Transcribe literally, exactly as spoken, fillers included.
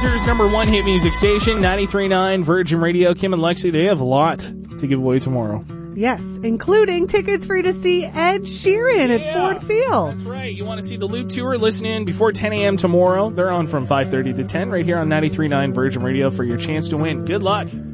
Windsor's number one hit music station, ninety-three point nine Virgin Radio. Kim and Lexi, they have a lot to give away tomorrow. Yes, including tickets for you to see Ed Sheeran yeah, at Ford Field. That's right. You want to see the Loop Tour? Listen in before ten a.m. tomorrow. They're on from five thirty to ten right here on ninety-three point nine Virgin Radio for your chance to win. Good luck.